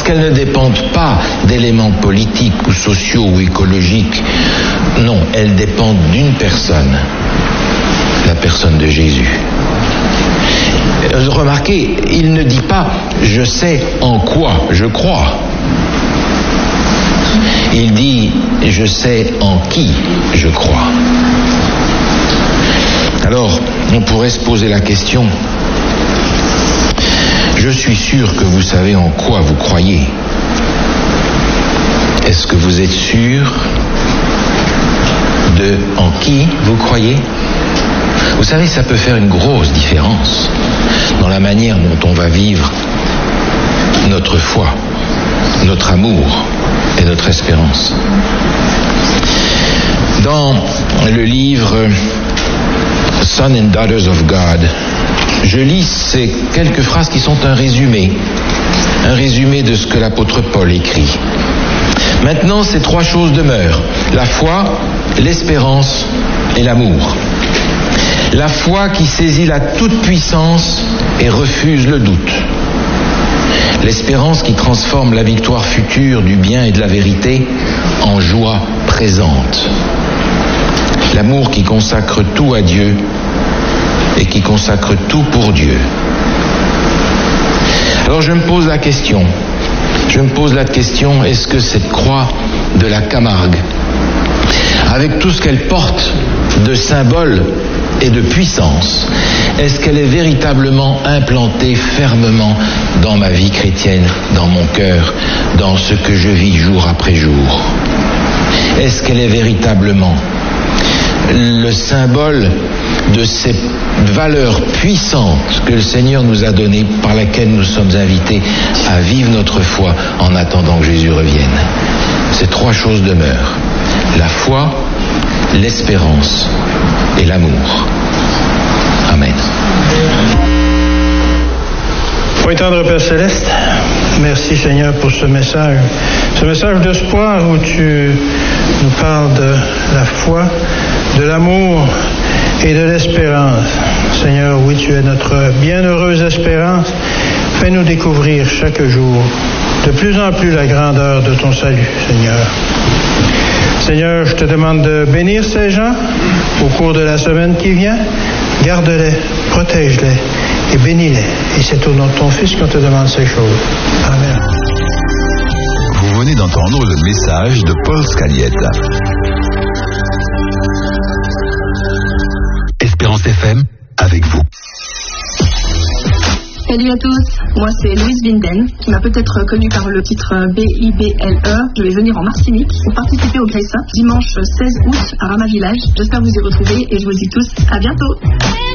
parce qu'elles ne dépendent pas d'éléments politiques ou sociaux ou écologiques. Non, elles dépendent d'une personne, la personne de Jésus. Remarquez, il ne dit pas « je sais en quoi je crois ». Il dit « je sais en qui je crois ». Alors, on pourrait se poser la question, je suis sûr que vous savez en quoi vous croyez. Est-ce que vous êtes sûr de en qui vous croyez? Vous savez, ça peut faire une grosse différence dans la manière dont on va vivre notre foi, notre amour et notre espérance. Dans le livre Sons and Daughters of God, je lis ces quelques phrases qui sont un résumé de ce que l'apôtre Paul écrit. Maintenant, ces trois choses demeurent: la foi, l'espérance et l'amour. La foi qui saisit la toute-puissance et refuse le doute. L'espérance qui transforme la victoire future du bien et de la vérité en joie présente. L'amour qui consacre tout à Dieu et qui consacre tout pour Dieu. Alors je me pose la question, est-ce que cette croix de la Camargue, avec tout ce qu'elle porte de symboles et de puissance, est-ce qu'elle est véritablement implantée fermement dans ma vie chrétienne, dans mon cœur, dans ce que je vis jour après jour? Est-ce qu'elle est véritablement le symbole de ces valeurs puissantes que le Seigneur nous a données, par laquelle nous sommes invités à vivre notre foi en attendant que Jésus revienne? Ces trois choses demeurent: la foi, l'espérance et l'amour. Amen. Ô tendre Père Céleste, merci Seigneur pour ce message d'espoir où tu nous parles de la foi, de l'amour et de l'espérance. Seigneur, oui, tu es notre bienheureuse espérance. Fais-nous découvrir chaque jour de plus en plus la grandeur de ton salut, Seigneur. Seigneur, je te demande de bénir ces gens au cours de la semaine qui vient. Garde-les, protège-les et bénis-les. Et c'est au nom de ton Fils qu'on te demande ces choses. Amen. Vous venez d'entendre le message de Paul Scaglietta. Espérance FM, avec vous. Salut à tous, moi c'est Louise Binden, qui m'a peut-être connue par le titre BIBLE. Je vais venir en Martinique pour participer au Greysa dimanche 16 août à Rama Village. J'espère vous y retrouver et je vous dis tous à bientôt.